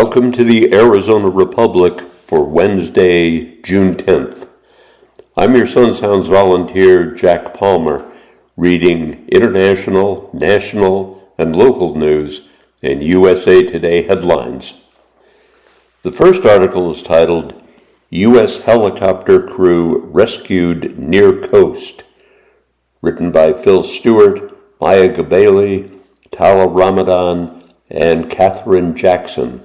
Welcome to the Arizona Republic for Wednesday, June 10th. I'm your Sun Sounds volunteer, Jack Palmer, reading international, national, and local news and USA Today headlines. The first article is titled, U.S. Helicopter Crew Rescued Near Coast, written by Phil Stewart, Maya Gabali, Tala Ramadan, and Catherine Jackson.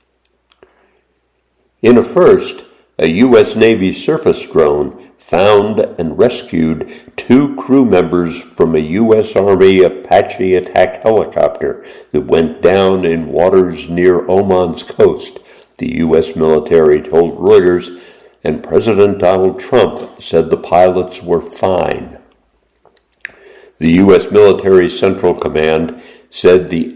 In a first, a U.S. Navy surface drone found and rescued 2 crew members from a U.S. Army Apache attack helicopter that went down in waters near Oman's coast, the U.S. military told Reuters, and President Donald Trump said the pilots were fine. The U.S. Military Central Command said the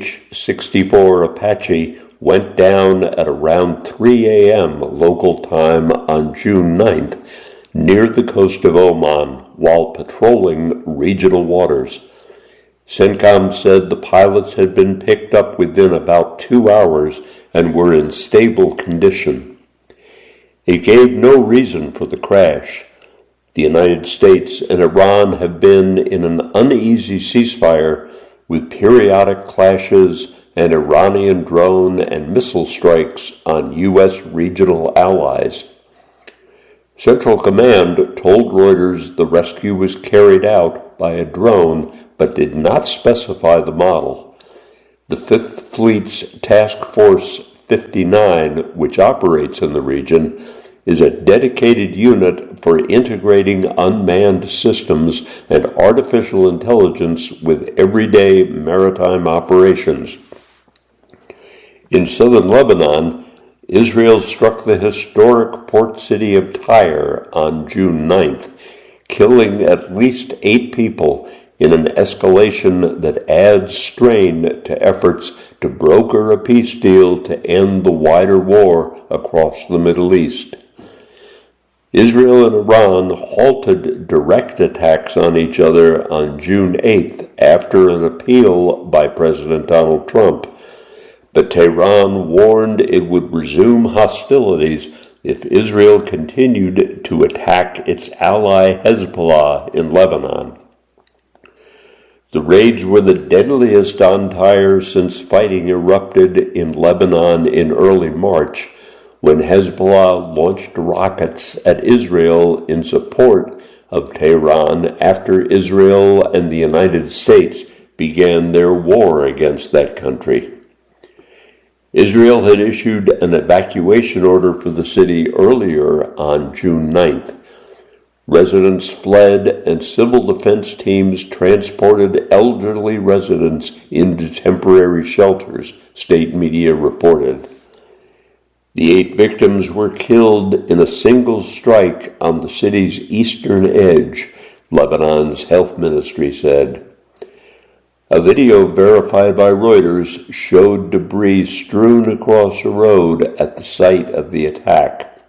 AH-64 Apache went down at around 3 a.m. local time on June 9th near the coast of Oman while patrolling regional waters. CENTCOM said the pilots had been picked up within about 2 hours and were in stable condition. It gave no reason for the crash. The United States and Iran have been in an uneasy ceasefire with periodic clashes and Iranian drone and missile strikes on U.S. regional allies. Central Command told Reuters the rescue was carried out by a drone but did not specify the model. The 5th Fleet's Task Force 59, which operates in the region, is a dedicated unit for integrating unmanned systems and artificial intelligence with everyday maritime operations. In southern Lebanon, Israel struck the historic port city of Tyre on June 9th, killing at least 8 people in an escalation that adds strain to efforts to broker a peace deal to end the wider war across the Middle East. Israel and Iran halted direct attacks on each other on June 8th after an appeal by President Donald Trump. But Tehran warned it would resume hostilities if Israel continued to attack its ally Hezbollah in Lebanon. The raids were the deadliest on Tyre since fighting erupted in Lebanon in early March, when Hezbollah launched rockets at Israel in support of Tehran after Israel and the United States began their war against that country. Israel had issued an evacuation order for the city earlier on June 9th. Residents fled and civil defense teams transported elderly residents into temporary shelters, state media reported. The 8 victims were killed in a single strike on the city's eastern edge, Lebanon's health ministry said. A video verified by Reuters showed debris strewn across a road at the site of the attack.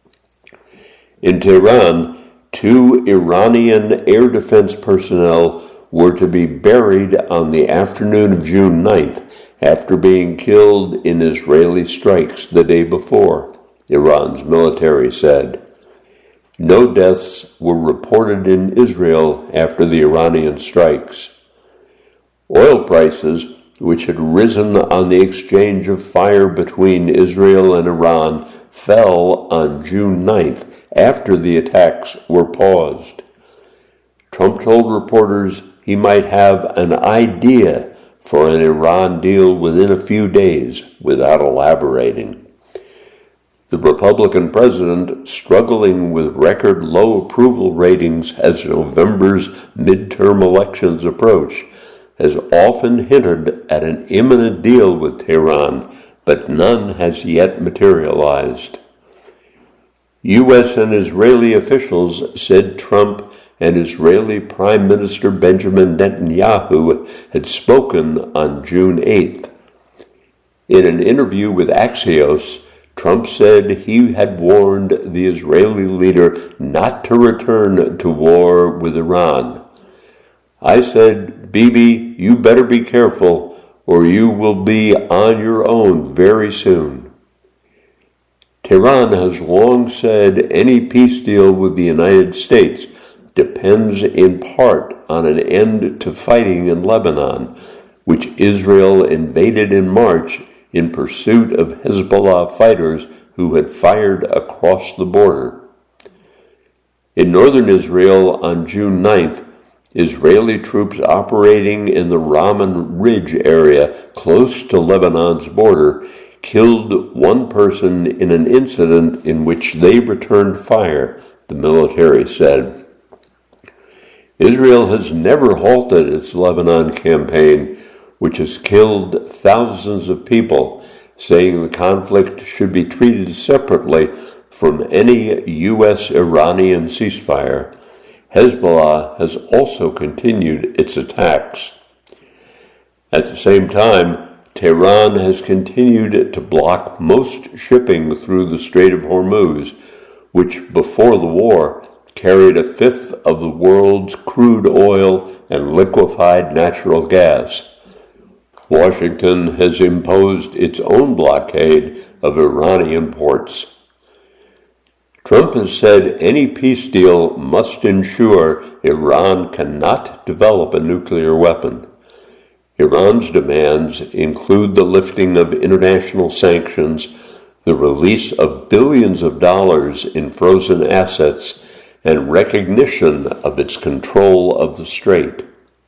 In Tehran, 2 Iranian air defense personnel were to be buried on the afternoon of June 9th after being killed in Israeli strikes the day before, Iran's military said. No deaths were reported in Israel after the Iranian strikes. Oil prices, which had risen on the exchange of fire between Israel and Iran, fell on June 9th after the attacks were paused. Trump told reporters he might have an idea for an Iran deal within a few days without elaborating. The Republican president, struggling with record low approval ratings as November's midterm elections approach, has often hinted at an imminent deal with Tehran, but none has yet materialized. U.S. and Israeli officials said Trump and Israeli Prime Minister Benjamin Netanyahu had spoken on June 8th. In an interview with Axios, Trump said he had warned the Israeli leader not to return to war with Iran. I said, Bibi, you better be careful. or you will be on your own very soon. Tehran has long said any peace deal with the United States depends in part on an end to fighting in Lebanon, which Israel invaded in March in pursuit of Hezbollah fighters who had fired across the border. In northern Israel on June 9th, Israeli troops operating in the Raman Ridge area close to Lebanon's border killed one person in an incident in which they returned fire, the military said. Israel has never halted its Lebanon campaign, which has killed thousands of people, saying the conflict should be treated separately from any U.S.-Iranian ceasefire. Hezbollah has also continued its attacks. At the same time, Tehran has continued to block most shipping through the Strait of Hormuz, which before the war carried a fifth of the world's crude oil and liquefied natural gas. Washington has imposed its own blockade of Iranian ports. Trump has said any peace deal must ensure Iran cannot develop a nuclear weapon. Iran's demands include the lifting of international sanctions, the release of billions of dollars in frozen assets, and recognition of its control of the strait.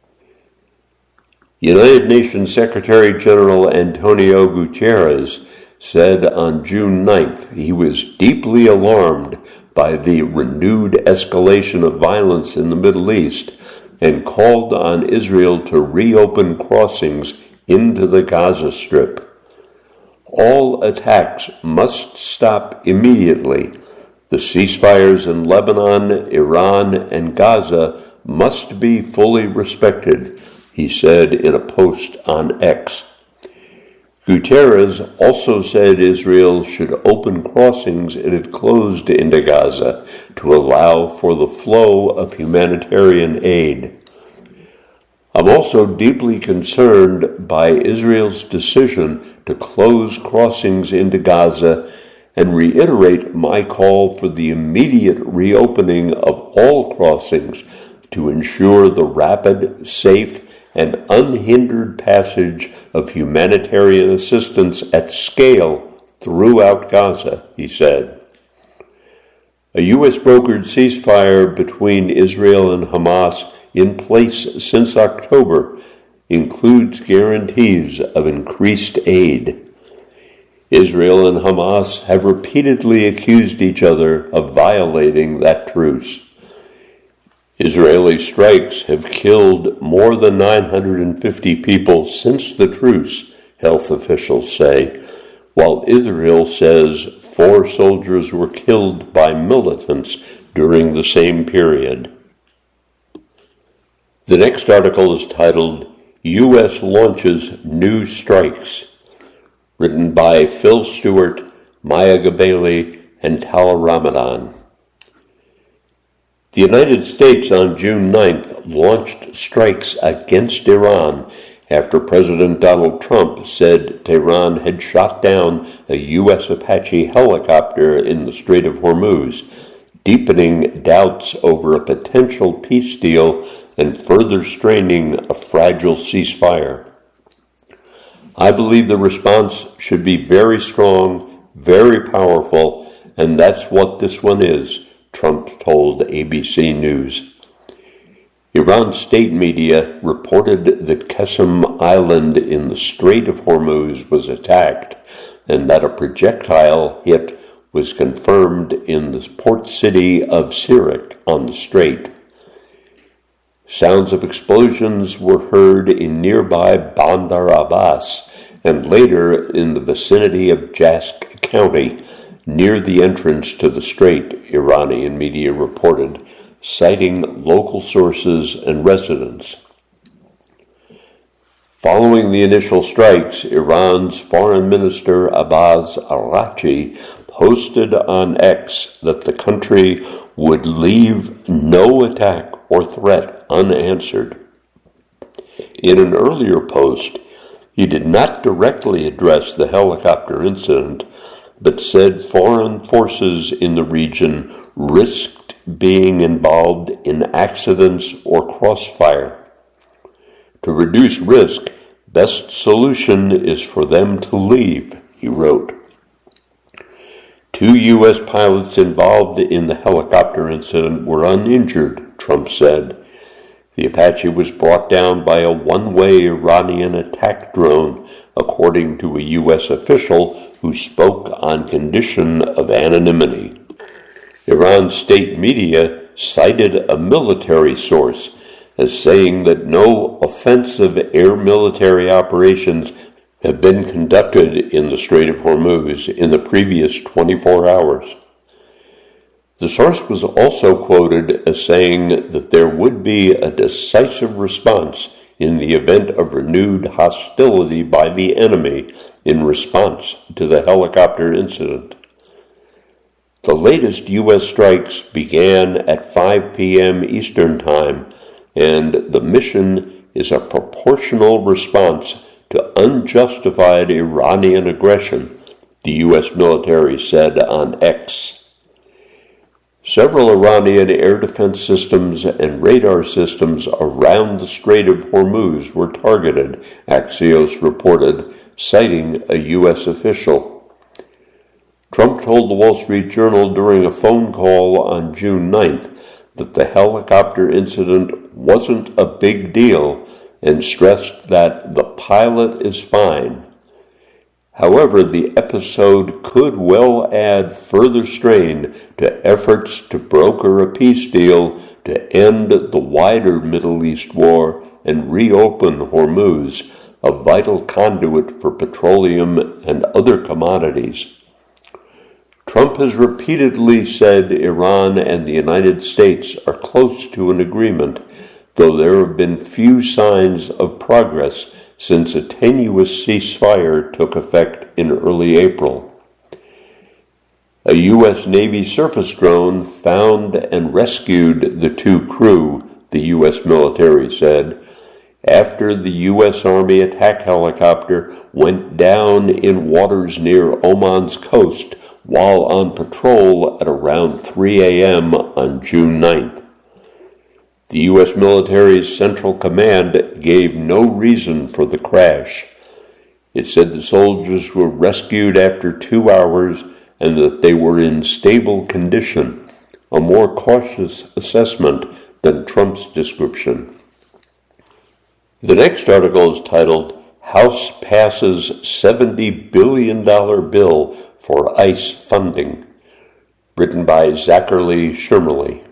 United Nations Secretary General Antonio Guterres said on June 9th he was deeply alarmed by the renewed escalation of violence in the Middle East and called on Israel to reopen crossings into the Gaza Strip. All attacks must stop immediately. The ceasefires in Lebanon, Iran, and Gaza must be fully respected, he said in a post on X. Guterres also said Israel should open crossings it had closed into Gaza to allow for the flow of humanitarian aid. I'm also deeply concerned by Israel's decision to close crossings into Gaza and reiterate my call for the immediate reopening of all crossings to ensure the rapid, safe, and unhindered passage of humanitarian assistance at scale throughout Gaza, he said. A U.S.-brokered ceasefire between Israel and Hamas in place since October includes guarantees of increased aid. Israel and Hamas have repeatedly accused each other of violating that truce. Israeli strikes have killed more than 950 people since the truce, health officials say, while Israel says 4 soldiers were killed by militants during the same period. The next article is titled, U.S. Launches New Strikes, written by Phil Stewart, Maya Gabali, and Tal Ramadan. The United States on June 9th launched strikes against Iran after President Donald Trump said Tehran had shot down a U.S. Apache helicopter in the Strait of Hormuz, deepening doubts over a potential peace deal and further straining a fragile ceasefire. I believe the response should be very strong, very powerful, and that's what this one is, Trump told ABC News. Iran's state media reported that Qasem Island in the Strait of Hormuz was attacked and that a projectile hit was confirmed in the port city of Sirak on the strait. Sounds of explosions were heard in nearby Bandar Abbas and later in the vicinity of Jask County, near the entrance to the strait, Iranian media reported, citing local sources and residents. Following the initial strikes, Iran's Foreign Minister Abbas Araghchi posted on X that the country would leave no attack or threat unanswered. In an earlier post, He did not directly address the helicopter incident, but said foreign forces in the region risked being involved in accidents or crossfire. To reduce risk, best solution is for them to leave, he wrote. 2 U.S. pilots involved in the helicopter incident were uninjured, Trump said. The Apache was brought down by a one-way Iranian attack drone, according to a U.S. official who spoke on condition of anonymity. Iran's state media cited a military source as saying that no offensive air military operations have been conducted in the Strait of Hormuz in the previous 24 hours. The source was also quoted as saying that there would be a decisive response in the event of renewed hostility by the enemy in response to the helicopter incident. The latest U.S. strikes began at 5 p.m. Eastern Time, and the mission is a proportional response to unjustified Iranian aggression, the U.S. military said on X. Several Iranian air defense systems and radar systems around the Strait of Hormuz were targeted, Axios reported, citing a U.S. official. Trump told the Wall Street Journal during a phone call on June 9th that the helicopter incident wasn't a big deal and stressed that the pilot is fine. However, the episode could well add further strain to efforts to broker a peace deal to end the wider Middle East war and reopen Hormuz, a vital conduit for petroleum and other commodities. Trump has repeatedly said Iran and the United States are close to an agreement, though there have been few signs of progress since a tenuous ceasefire took effect in early April. A U.S. Navy surface drone found and rescued the 2 crew, the U.S. military said, after the U.S. Army attack helicopter went down in waters near Oman's coast while on patrol at around 3 a.m. on June 9th. The U.S. military's Central Command gave no reason for the crash. It said the soldiers were rescued after 2 hours and that they were in stable condition, a more cautious assessment than Trump's description. The next article is titled, House Passes $70 Billion Bill for ICE Funding, written by Zachary Shermerly.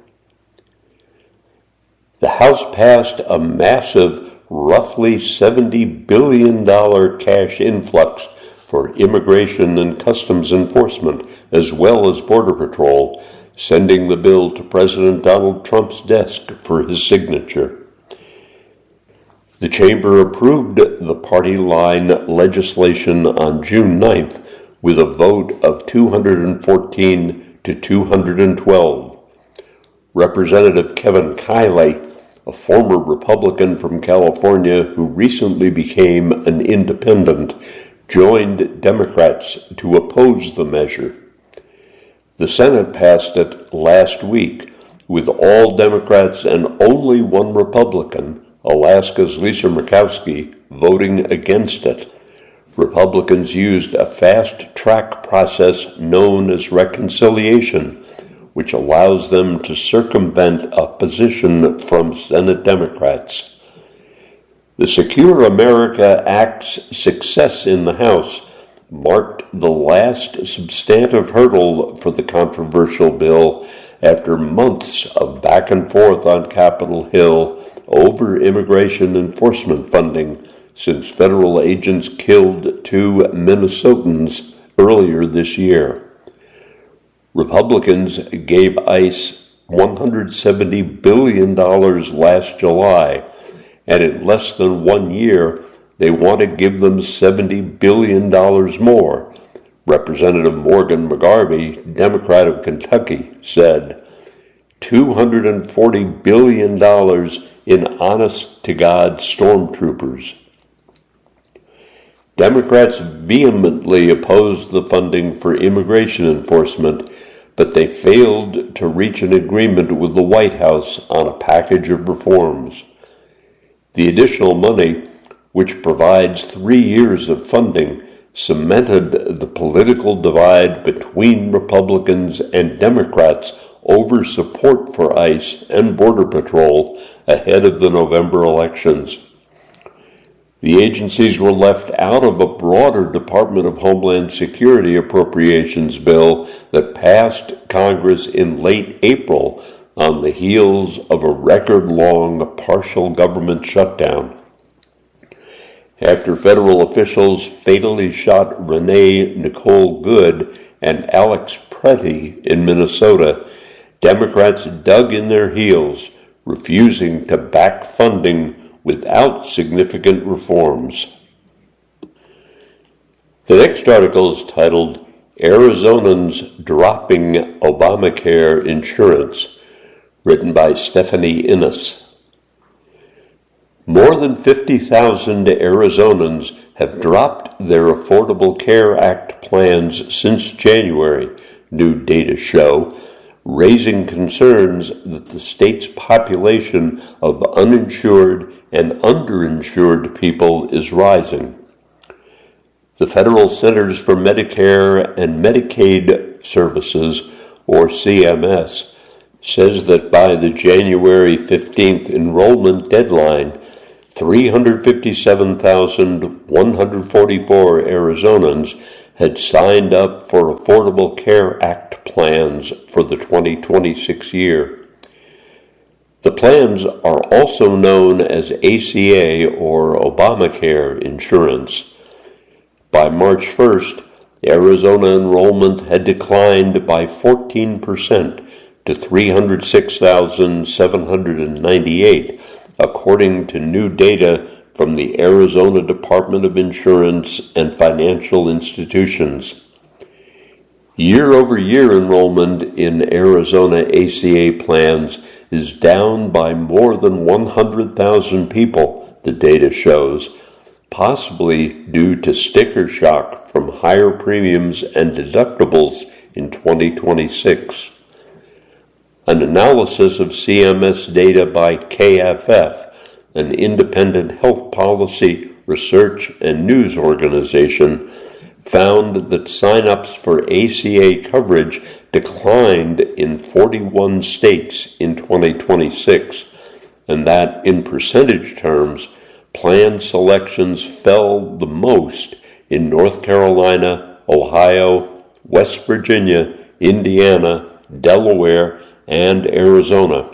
The House passed a massive, roughly $70 billion cash influx for immigration and customs enforcement, as well as Border Patrol, sending the bill to President Donald Trump's desk for his signature. The chamber approved the party line legislation on June 9th with a vote of 214 to 212. Representative Kevin Kiley, a former Republican from California who recently became an independent, joined Democrats to oppose the measure. The Senate passed it last week with all Democrats and only one Republican, Alaska's Lisa Murkowski, voting against it. Republicans used a fast-track process known as reconciliation, which allows them to circumvent opposition from Senate Democrats. The Secure America Act's success in the House marked the last substantive hurdle for the controversial bill after months of back and forth on Capitol Hill over immigration enforcement funding since federal agents killed 2 Minnesotans earlier this year. Republicans gave ICE $170 billion last July, and in less than 1 year, they want to give them $70 billion more. Representative Morgan McGarvey, Democrat of Kentucky, said, $240 billion in honest-to-God stormtroopers. Democrats vehemently opposed the funding for immigration enforcement, but they failed to reach an agreement with the White House on a package of reforms. The additional money, which provides 3 years of funding, cemented the political divide between Republicans and Democrats over support for ICE and Border Patrol ahead of the November elections. The agencies were left out of a broader Department of Homeland Security appropriations bill that passed Congress in late April on the heels of a record-long partial government shutdown. After federal officials fatally shot Renee Nicole Good and Alex Pretty in Minnesota, Democrats dug in their heels, refusing to back funding without significant reforms. The next article is titled, Arizonans Dropping Obamacare Insurance, written by Stephanie Innes. More than 50,000 Arizonans have dropped their Affordable Care Act plans since January, new data show, raising concerns that the state's population of uninsured and underinsured people is rising. The Federal Centers for Medicare and Medicaid Services, or CMS, says that by the January 15th enrollment deadline, 357,144 Arizonans had signed up for Affordable Care Act plans for the 2026 year. The plans are also known as ACA or Obamacare insurance. By March 1st, Arizona enrollment had declined by 14% to 306,798, according to new data from the Arizona Department of Insurance and Financial Institutions. Year-over-year enrollment in Arizona ACA plans is down by more than 100,000 people, the data shows, possibly due to sticker shock from higher premiums and deductibles in 2026. An analysis of CMS data by KFF, an independent health policy, research, and news organization, found that sign-ups for ACA coverage declined in 41 states in 2026, and that, in percentage terms, plan selections fell the most in North Carolina, Ohio, West Virginia, Indiana, Delaware, and Arizona.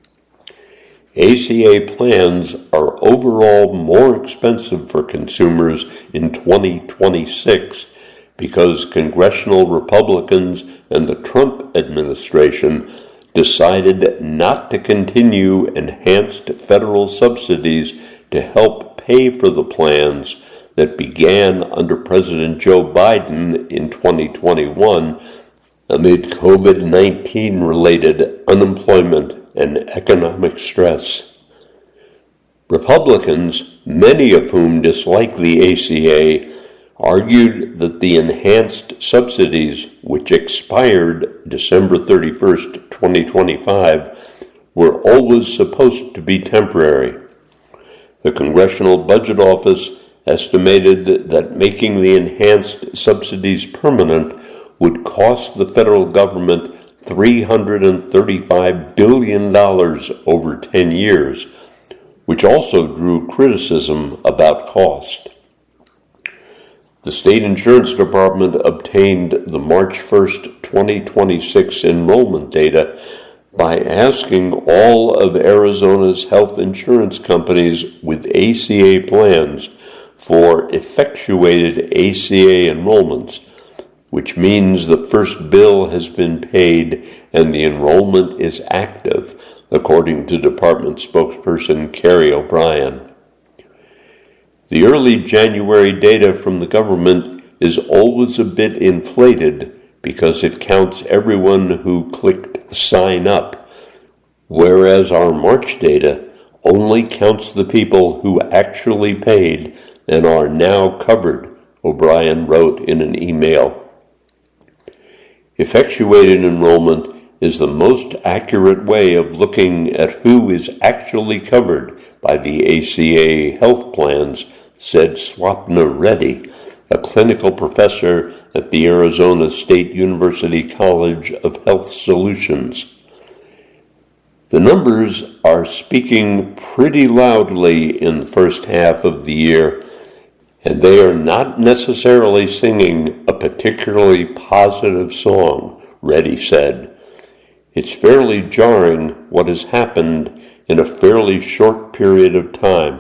ACA plans are overall more expensive for consumers in 2026 because congressional Republicans and the Trump administration decided not to continue enhanced federal subsidies to help pay for the plans that began under President Joe Biden in 2021 amid COVID-19 related unemployment and economic stress. Republicans, many of whom dislike the ACA, argued that the enhanced subsidies, which expired December 31st, 2025, were always supposed to be temporary. The Congressional Budget Office estimated that making the enhanced subsidies permanent would cost the federal government $335 billion over 10 years, which also drew criticism about cost. The State Insurance Department obtained the March 1st, 2026 enrollment data by asking all of Arizona's health insurance companies with ACA plans for effectuated ACA enrollments, which means the first bill has been paid and the enrollment is active, according to Department spokesperson Carrie O'Brien. The early January data from the government is always a bit inflated because it counts everyone who clicked sign up, whereas our March data only counts the people who actually paid and are now covered O'Brien wrote in an email. Effectuated enrollment is the most accurate way of looking at who is actually covered by the ACA health plans, said Swapna Reddy, a clinical professor at the Arizona State University College of Health Solutions. The numbers are speaking pretty loudly in the first half of the year, and they are not necessarily singing a particularly positive song, Reddy said. It's fairly jarring what has happened in a fairly short period of time.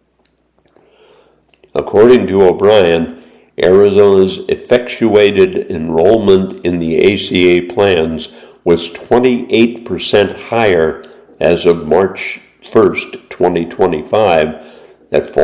According to O'Brien, Arizona's effectuated enrollment in the ACA plans was 28% higher as of March 1st, 2025, at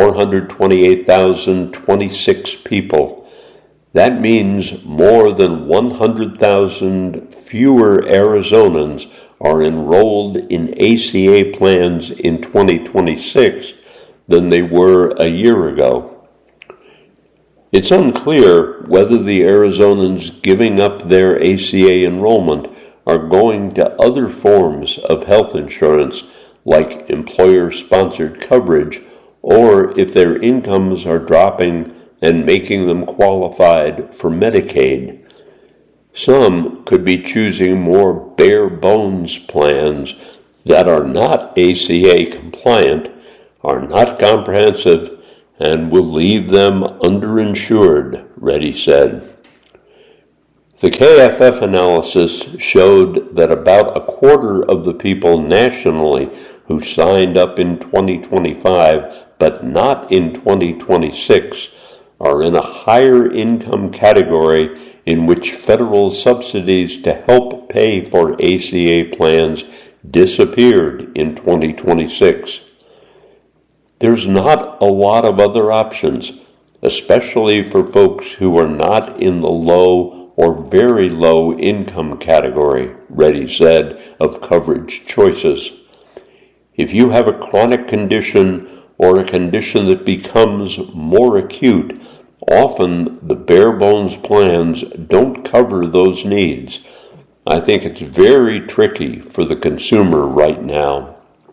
428,026 people. That means more than 100,000 fewer Arizonans are enrolled in ACA plans in 2026 than they were a year ago. It's unclear whether the Arizonans giving up their ACA enrollment are going to other forms of health insurance like employer-sponsored coverage, or if their incomes are dropping and making them qualified for Medicaid. Some could be choosing more bare-bones plans that are not ACA compliant, are not comprehensive, and will leave them underinsured, Reddy said. The KFF analysis showed that about a quarter of the people nationally who signed up in 2025 but not in 2026 are in a higher income category in which federal subsidies to help pay for ACA plans disappeared in 2026. There's not a lot of other options, especially for folks who are not in the low or very low income category, Reddy said of coverage choices. If you have a chronic condition or a condition that becomes more acute, often the bare-bones plans don't cover those needs. I think it's very tricky for the consumer right now.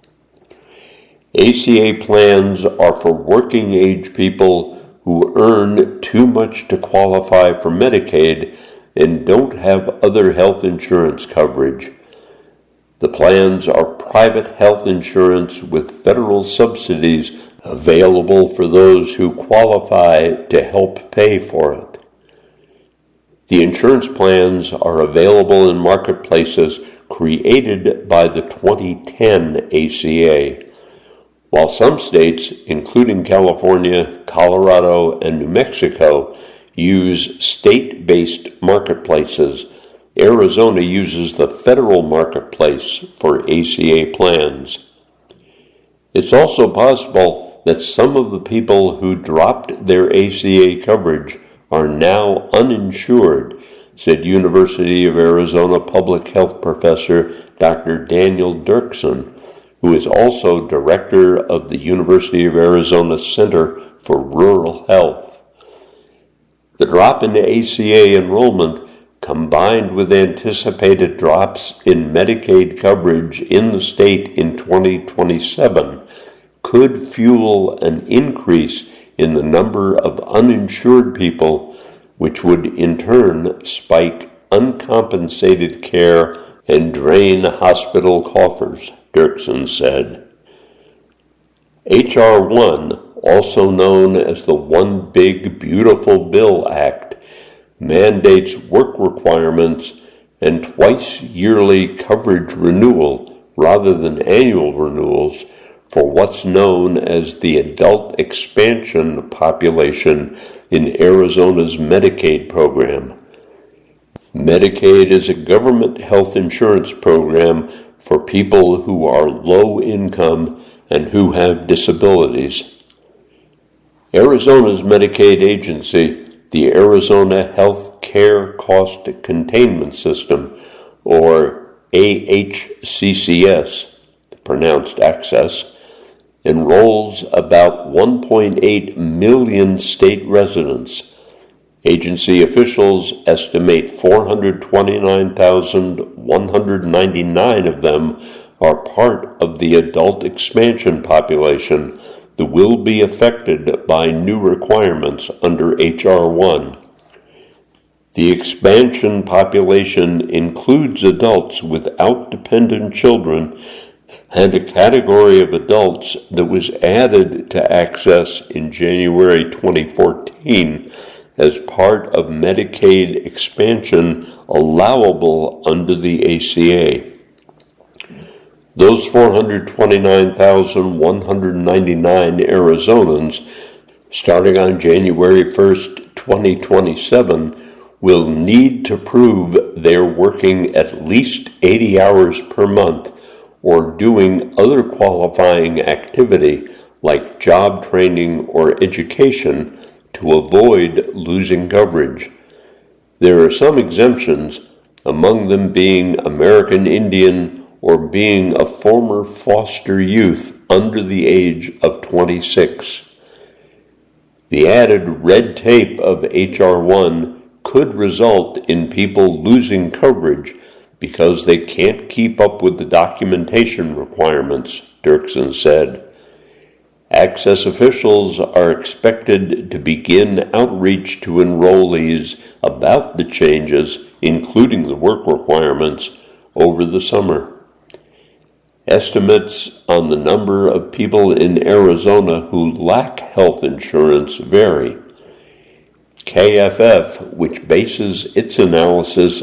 ACA plans are for working-age people who earn too much to qualify for Medicaid and don't have other health insurance coverage. The plans are private health insurance with federal subsidies available for those who qualify to help pay for it. The insurance plans are available in marketplaces created by the 2010 ACA. While some states, including California, Colorado, and New Mexico, use state-based marketplaces, Arizona uses the federal marketplace for ACA plans. It's also possible that some of the people who dropped their ACA coverage are now uninsured, said University of Arizona public health professor Dr. Daniel Dirksen, who is also director of the University of Arizona Center for Rural Health. The drop in ACA enrollment, combined with anticipated drops in Medicaid coverage in the state in 2027, could fuel an increase in the number of uninsured people, which would in turn spike uncompensated care and drain hospital coffers, Dirksen said. H.R. 1, also known as the One Big Beautiful Bill Act, mandates work requirements and twice-yearly coverage renewal rather than annual renewals for what's known as the adult expansion population in Arizona's Medicaid program. Medicaid is a government health insurance program for people who are low income and who have disabilities. Arizona's Medicaid agency, the Arizona Health Care Cost Containment System, or AHCCS, pronounced access, enrolls about 1.8 million state residents. Agency officials estimate 429,199 of them are part of the adult expansion population that will be affected by new requirements under H.R. 1. The expansion population includes adults without dependent children and a category of adults that was added to access in January 2014 as part of Medicaid expansion allowable under the ACA. Those 429,199 Arizonans, starting on January 1st, 2027, will need to prove they're working at least 80 hours per month or doing other qualifying activity like job training or education to avoid losing coverage. There are some exemptions, among them being American Indian or being a former foster youth under the age of 26. The added red tape of H.R. 1 could result in people losing coverage because they can't keep up with the documentation requirements, Dirksen said. Access officials are expected to begin outreach to enrollees about the changes, including the work requirements, over the summer. Estimates on the number of people in Arizona who lack health insurance vary. KFF, which bases its analysis